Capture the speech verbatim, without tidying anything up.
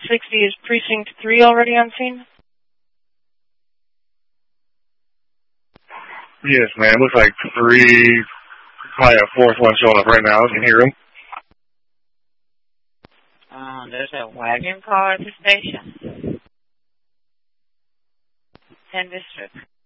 sixty, is Precinct three already on scene? Yes, man. Looks like three, probably a fourth one showing up right now. I can hear him. Uh, there's a wagon car at the station. ten district.